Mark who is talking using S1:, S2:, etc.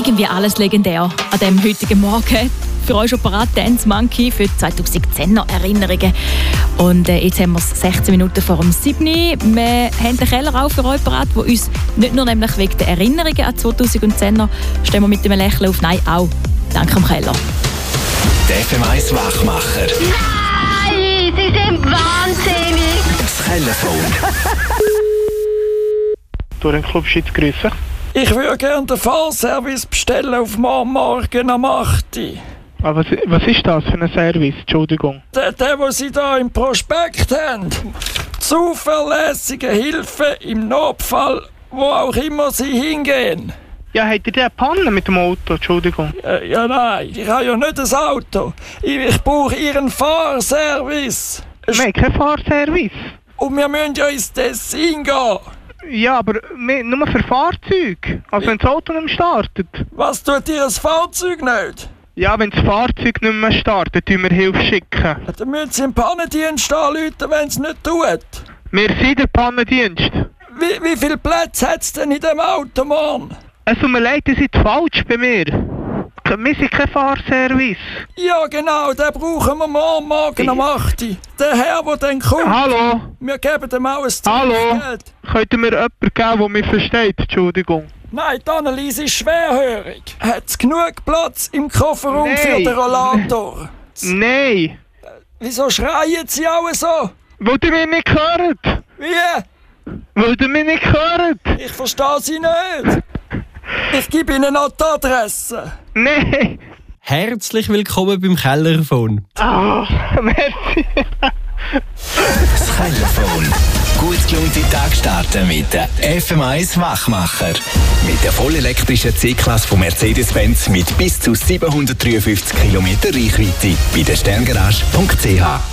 S1: Irgendwie alles legendär an diesem heutigen Morgen. Für euch schon parat Dance Monkey für 2010er Erinnerungen. Und jetzt haben wir es 16 Minuten vor dem 7. Wir haben den Keller auch für euch parat, der uns nicht nur nämlich wegen der Erinnerungen an 2010er stehen wir mit dem Lächeln auf, nein, auch dank dem Keller.
S2: Der FM1 Wachmacher.
S3: Nein, Sie sind wahnsinnig.
S2: Das Kellerphone.
S4: Durch den Club Schütz grüßen.
S5: Ich würde gerne den Fahrservice bestellen auf morgen am 8.
S4: Aber was ist das für ein Service? Entschuldigung.
S5: Der, den Sie da im Prospekt haben. Zuverlässige Hilfe im Notfall, wo auch immer Sie hingehen.
S4: Ja, habt ihr den Panne mit dem Auto? Entschuldigung.
S5: Ja, nein, ich habe ja nicht ein Auto. Ich brauche Ihren Fahrservice.
S4: Wir haben keinen Fahrservice.
S5: Und wir müssen ja ins Tessin gehen.
S4: Ja, aber nur für Fahrzeuge. Also wenn das Auto nicht mehr startet.
S5: Was tut Ihr Fahrzeug nicht?
S4: Ja, wenn das Fahrzeug nicht mehr startet, tun wir Hilfe schicken.
S5: Dann müssen Sie im Pannendienst anrufen, wenn es nicht tut.
S4: Wir sind der Pannendienst.
S5: Wie viele Plätze hat es denn in dem Auto, Mann?
S4: Es tut mir leid, ihr seid falsch bei mir. Wir sind kein Fahrservice.
S5: Ja, genau, den brauchen wir morgen am 8. Der Herr, der dann kommt.
S4: Hallo?
S5: Wir geben dem auch ein
S4: Hallo?
S5: Geld.
S4: Könnt ihr mir jemanden geben, der mich versteht? Entschuldigung.
S5: Nein, die Anneliese ist schwerhörig. Hat es genug Platz im Kofferraum
S4: Nein.
S5: für den Rollator?
S4: Nein.
S5: Wieso schreien Sie alle so?
S4: Weil ihr mich nicht hört.
S5: Wie?
S4: Weil ihr mich nicht hört.
S5: Ich verstehe Sie nicht. Ich gebe Ihnen noch die Adresse.
S4: Nein.
S6: Herzlich willkommen beim Kellerphone.
S4: Ah, merci.
S2: Das Kellerphone. Gut gelaunte Tag starten mit der FM1 Wachmacher. Mit der vollelektrischen C-Klasse von Mercedes-Benz mit bis zu 753 km Reichweite bei der sterngarage.ch.